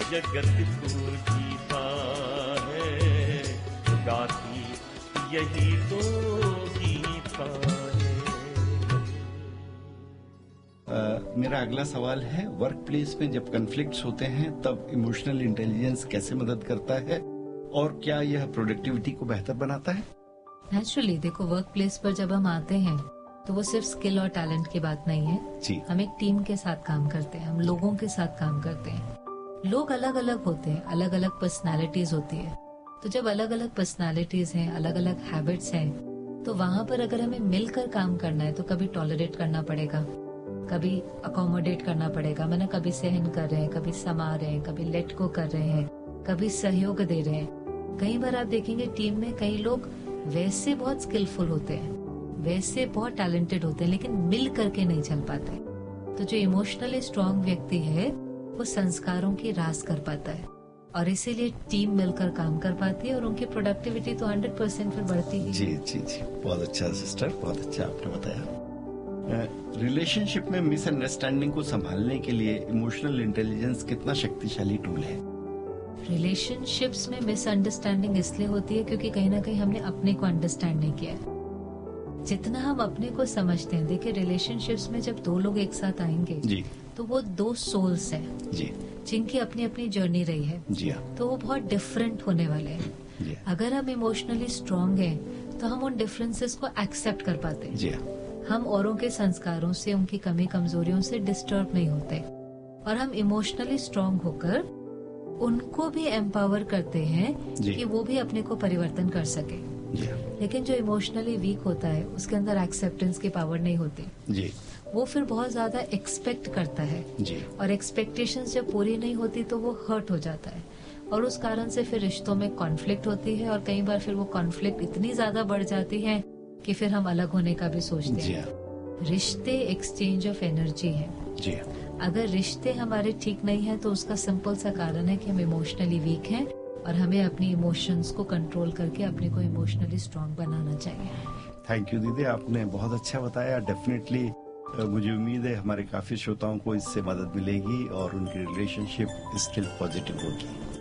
जगत को जीता है, गाती यही तो गीता है। मेरा अगला सवाल है, वर्क प्लेस में जब कॉन्फ्लिक्ट्स होते हैं तब इमोशनल इंटेलिजेंस कैसे मदद करता है और क्या यह प्रोडक्टिविटी को बेहतर बनाता है? नेचुरली देखो, वर्क प्लेस पर जब हम आते हैं तो वो सिर्फ स्किल और टैलेंट की बात नहीं है जी। हम एक टीम के साथ काम करते हैं, हम लोगों के साथ काम करते हैं। लोग अलग अलग होते हैं, अलग अलग पर्सनालिटीज होती है। तो जब अलग अलग पर्सनालिटीज हैं, अलग अलग हैबिट्स हैं, तो वहां पर अगर हमें मिलकर काम करना है तो कभी टॉलरेट करना पड़ेगा, कभी अकोमोडेट करना पड़ेगा, मैंने कभी सहन कर रहे हैं, कभी समा रहे हैं, कभी लेट को कर रहे हैं, कभी सहयोग दे रहे हैं। कई बार आप देखेंगे टीम में कई लोग वैसे बहुत स्किलफुल होते हैं, वैसे बहुत टैलेंटेड होते हैं, लेकिन मिल करके नहीं चल पाते। तो जो इमोशनली स्ट्रांग व्यक्ति है वो संस्कारों की रास कर पाता है और इसीलिए टीम मिलकर काम कर पाती है और उनकी प्रोडक्टिविटी तो 100% फिर बढ़ती है। जी जी जी, बहुत अच्छा सिस्टर, बहुत अच्छा आपने बताया। रिलेशनशिप में मिसअंडरस्टैंडिंग को संभालने के लिए इमोशनल इंटेलिजेंस कितना शक्तिशाली टूल है? रिलेशनशिप्स में मिसअंडरस्टैंडिंग इसलिए होती है क्योंकि कहीं ना कहीं हमने अपने को अंडरस्टैंड नहीं किया है। जितना हम अपने को समझते हैं, देखिए रिलेशनशिप्स में जब दो लोग एक साथ आएंगे जी, तो वो दो सोल्स हैं जी, जिनकी अपनी अपनी जर्नी रही है। जी हाँ, तो वो बहुत डिफरेंट होने वाले हैं। जी अगर हम इमोशनली स्ट्रांग हैं तो हम उन डिफरेंसेस को एक्सेप्ट कर पाते हैं। जी हाँ, हम औरों के संस्कारों से, उनकी कमी कमजोरियों से डिस्टर्ब नहीं होते और हम इमोशनली स्ट्रांग होकर उनको भी एम्पावर करते हैं जी। कि वो भी अपने को परिवर्तन कर सके। जी हाँ, लेकिन जो इमोशनली वीक होता है उसके अंदर एक्सेप्टेंस की पावर नहीं होती, जी, वो फिर बहुत ज्यादा एक्सपेक्ट करता है जी, और एक्सपेक्टेशंस जब पूरी नहीं होती तो वो हर्ट हो जाता है और उस कारण से फिर रिश्तों में कॉन्फ्लिक्ट होती है और कई बार फिर वो कॉन्फ्लिक्ट इतनी ज्यादा बढ़ जाती है कि फिर हम अलग होने का भी सोचते जी हैं। हाँ, रिश्ते एक्सचेंज ऑफ एनर्जी है। जी हाँ, अगर रिश्ते हमारे ठीक नहीं है तो उसका सिंपल सा कारण है कि हम इमोशनली वीक हैं और हमें अपनी इमोशंस को कंट्रोल करके अपने को इमोशनली स्ट्रांग बनाना चाहिए। थैंक यू दीदी, आपने बहुत अच्छा बताया। डेफिनेटली मुझे उम्मीद है हमारे काफी श्रोताओं को इससे मदद मिलेगी और उनकी रिलेशनशिप स्टिल पॉजिटिव होगी।